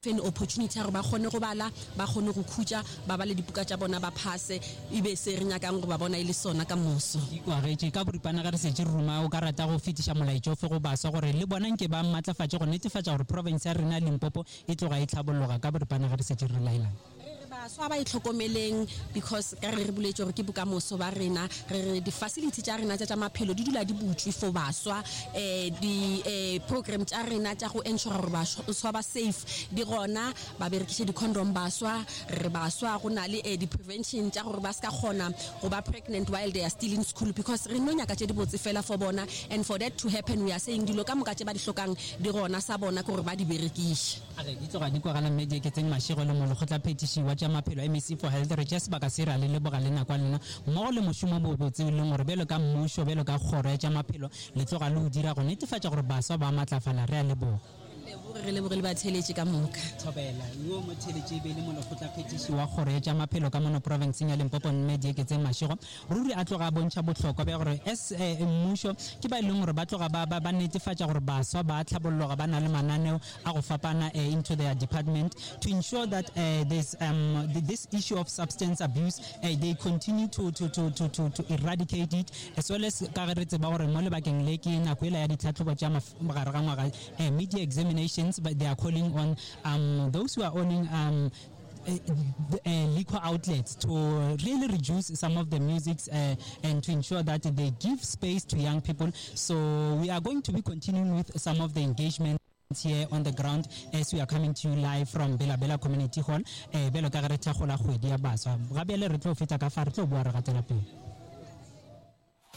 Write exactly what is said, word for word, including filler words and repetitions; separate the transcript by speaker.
Speaker 1: an opportunity ya gore ba kgone go bala ba kgone go khutja ba bale dipuka tša bona ba phase ibe se re nyakang go ba bona ile sona ka moso
Speaker 2: ikwaretse ka boripana ga re se ruma o ka rata go fitisha molaetšo fe go baswa gore le bona nke ba matlafatše go netefatša gore province ya rena Limpopo e tloga e tlhabologa ka boripana ga re se re laela
Speaker 1: baswa ba itlhokomeleng because ka re re buletse gore ke bokamoso ba rena re di facility tša rena tša maphelo di dula di butswe for baswa eh di eh program tša rena tša go ensure gore baswa ba safe di gona ba berekise di condom baswa re baswa go na le eh, di prevention tša gore ba ska gona go ba pregnant while they are still in school because re no nyaka tše di botse fela for bona and for that to happen we are saying dilo ka moka tše ba di hlokang di gona sa bona gore ba di berekiše
Speaker 2: a re di tloga di kwagala media ke tseng mashego le molo go tla phetišiwa tša maphelo M C for health re just ba ka sera le leboga le nakwa lena mo le mošomo bo botse le gore belo ka mmušo belo ka kgoro ya tša maphelo le tloga le o dira go netefatša gore baswa ba matlafala re a leboga
Speaker 1: re le bogele ba theletše ka moka
Speaker 2: thobela yo mo theletše be le mo go tla phetiši wa kgoro ya tša maphelo ka mono province ya Limpopo media ke tseng mashego ruri a tloga bontšha botlhokwa ba gore as mmušo ke ba ileng gore ba tloga ba ba netefatša gore baswa ba tlhabologa ba na le mananeo a go fapana into their department to ensure that uh, this um this issue of substance abuse uh, they continue to to to to to, to eradicate it as well as ka re tseba gore mo le bakeng le ke nako ela ya ditlhatlhobo tša magare ga ngwaga media examinations but they are calling on um those who are owning um Uh, uh, liquor outlets to really reduce some of the musics uh, and to ensure that they give space to young people. So we are going to be continuing with some of the engagement here on the ground as we are coming to you live from Bela Bela Community Hall. Eh belo ka re tla gola kgwedi ya baswa. Ga bele re tlo feta ka fa re tlo bua re gatela pele.